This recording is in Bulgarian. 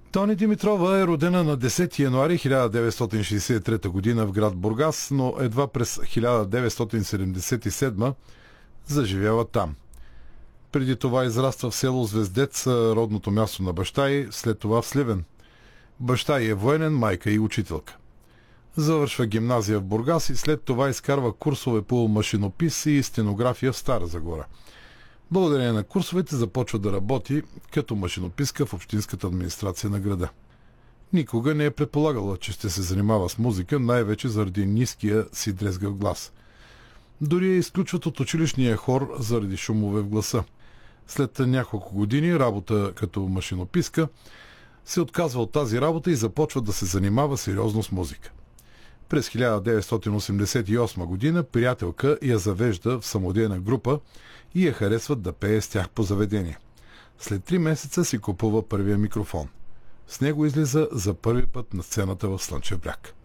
Тони Димитрова е родена на 10 януари 1963 година в град Бургас, но едва през 1977 заживява там. Преди това израства в село Звездец, родното място на баща й, след това в Сливен. Баща й е военен, майка и учителка. Завършва гимназия в Бургас и след това изкарва курсове по машинопис и стенография в Стара Загора. Благодарение на курсовете започва да работи като машинописка в общинската администрация на града. Никога не е предполагала, че ще се занимава с музика, най-вече заради ниския си дрезгав глас. Дори я изключват от училищния хор заради шумове в гласа. След няколко години работа като машинописка се отказва от тази работа и започва да се занимава сериозно с музика. През 1988 година приятелка я завежда в самодейна група и я харесват да пее с тях по заведение. След 3 месеца си купува първия микрофон. С него излиза за първи път на сцената в Слънчев бряг.